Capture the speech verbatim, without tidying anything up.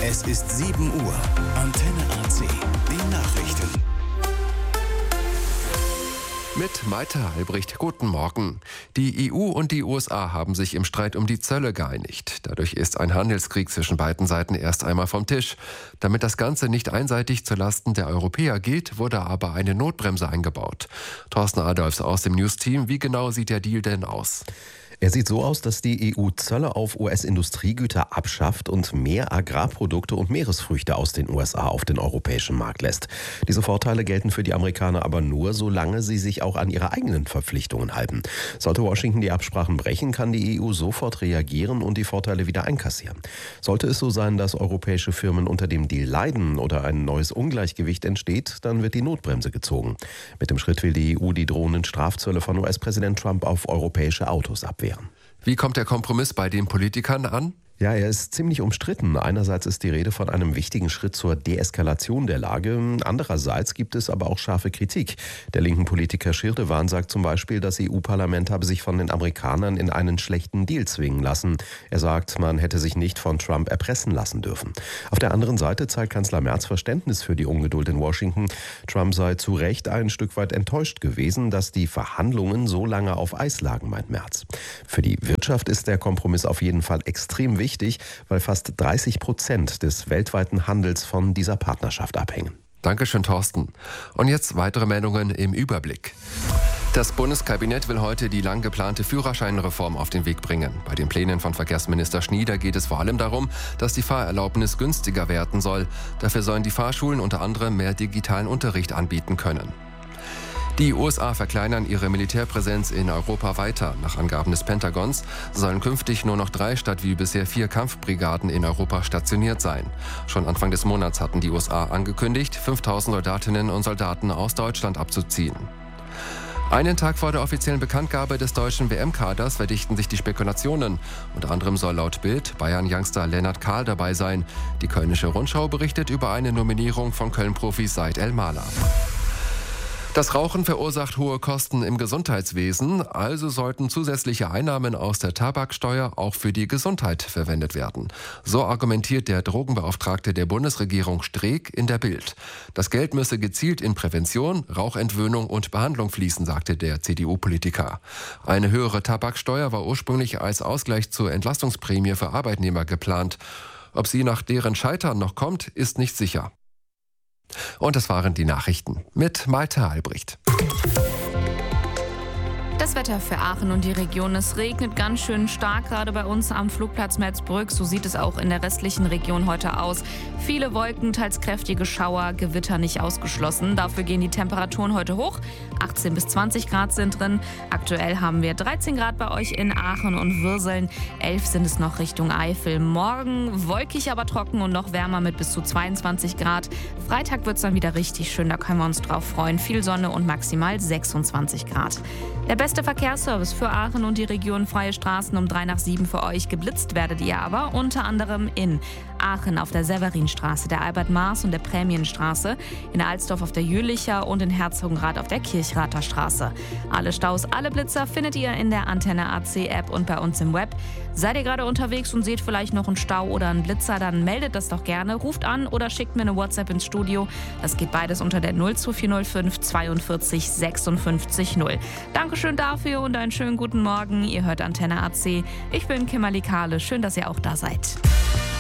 Es ist sieben Uhr. Antenne A C. Die Nachrichten. Mit Malte Albrecht, guten Morgen. Die E U und die U S A haben sich im Streit um die Zölle geeinigt. Dadurch ist ein Handelskrieg zwischen beiden Seiten erst einmal vom Tisch. Damit das Ganze nicht einseitig zulasten der Europäer geht, wurde aber eine Notbremse eingebaut. Thorsten Adolfs aus dem News-Team, wie genau sieht der Deal denn aus? Er sieht so aus, dass die E U Zölle auf U S-Industriegüter abschafft und mehr Agrarprodukte und Meeresfrüchte aus den U S A auf den europäischen Markt lässt. Diese Vorteile gelten für die Amerikaner aber nur, solange sie sich auch an ihre eigenen Verpflichtungen halten. Sollte Washington die Absprachen brechen, kann die E U sofort reagieren und die Vorteile wieder einkassieren. Sollte es so sein, dass europäische Firmen unter dem Deal leiden oder ein neues Ungleichgewicht entsteht, dann wird die Notbremse gezogen. Mit dem Schritt will die E U die drohenden Strafzölle von U S-Präsident Trump auf europäische Autos abwehren. Wie kommt der Kompromiss bei den Politikern an? Ja, er ist ziemlich umstritten. Einerseits ist die Rede von einem wichtigen Schritt zur Deeskalation der Lage. Andererseits gibt es aber auch scharfe Kritik. Der linken Politiker Schirdewan sagt zum Beispiel, das E U-Parlament habe sich von den Amerikanern in einen schlechten Deal zwingen lassen. Er sagt, man hätte sich nicht von Trump erpressen lassen dürfen. Auf der anderen Seite zeigt Kanzler Merz Verständnis für die Ungeduld in Washington. Trump sei zu Recht ein Stück weit enttäuscht gewesen, dass die Verhandlungen so lange auf Eis lagen, meint Merz. Für die Wirtschaft ist der Kompromiss auf jeden Fall extrem wichtig. Wichtig, weil fast dreißig Prozent des weltweiten Handels von dieser Partnerschaft abhängen. Dankeschön, Thorsten. Und jetzt weitere Meldungen im Überblick. Das Bundeskabinett will heute die lang geplante Führerscheinreform auf den Weg bringen. Bei den Plänen von Verkehrsminister Schnieder geht es vor allem darum, dass die Fahrerlaubnis günstiger werden soll. Dafür sollen die Fahrschulen unter anderem mehr digitalen Unterricht anbieten können. Die U S A verkleinern ihre Militärpräsenz in Europa weiter. Nach Angaben des Pentagons sollen künftig nur noch drei statt wie bisher vier Kampfbrigaden in Europa stationiert sein. Schon Anfang des Monats hatten die U S A angekündigt, fünftausend Soldatinnen und Soldaten aus Deutschland abzuziehen. Einen Tag vor der offiziellen Bekanntgabe des deutschen W M-Kaders verdichten sich die Spekulationen. Unter anderem soll laut Bild Bayern-Youngster Lennart Kahl dabei sein. Die Kölnische Rundschau berichtet über eine Nominierung von Köln-Profis Said El-Mala. Das Rauchen verursacht hohe Kosten im Gesundheitswesen, also sollten zusätzliche Einnahmen aus der Tabaksteuer auch für die Gesundheit verwendet werden. So argumentiert der Drogenbeauftragte der Bundesregierung Streeck in der Bild. Das Geld müsse gezielt in Prävention, Rauchentwöhnung und Behandlung fließen, sagte der C D U-Politiker. Eine höhere Tabaksteuer war ursprünglich als Ausgleich zur Entlastungsprämie für Arbeitnehmer geplant. Ob sie nach deren Scheitern noch kommt, ist nicht sicher. Und das waren die Nachrichten mit Malte Albrecht. Das Wetter für Aachen und die Region. Es regnet ganz schön stark, gerade bei uns am Flugplatz Merzbrück. So sieht es auch in der restlichen Region heute aus. Viele Wolken, teils kräftige Schauer, Gewitter nicht ausgeschlossen. Dafür gehen die Temperaturen heute hoch. achtzehn bis zwanzig Grad sind drin. Aktuell haben wir dreizehn Grad bei euch in Aachen und Würseln. elf sind es noch Richtung Eifel. Morgen wolkig, aber trocken und noch wärmer mit bis zu zweiundzwanzig Grad. Freitag wird es dann wieder richtig schön, da können wir uns drauf freuen. Viel Sonne und maximal sechsundzwanzig Grad. Der beste Verkehrsservice für Aachen und die Region, freie Straßen um drei nach sieben für euch. Geblitzt werdet ihr aber unter anderem in Aachen auf der Severinstraße, der Albert-Maß und der Prämienstraße, in Alsdorf auf der Jülicher und in Herzogenrath auf der Kirchrather Straße. Alle Staus, alle Blitzer findet ihr in der Antenne A C App und bei uns im Web. Seid ihr gerade unterwegs und seht vielleicht noch einen Stau oder einen Blitzer, dann meldet das doch gerne, ruft an oder schickt mir eine WhatsApp ins Studio. Das geht beides unter der null zwei vier null fünf zweiundvierzig sechsundfünfzig null. Dankeschön dafür und einen schönen guten Morgen. Ihr hört Antenne A C. Ich bin Kimberly Kahle. Schön, dass ihr auch da seid.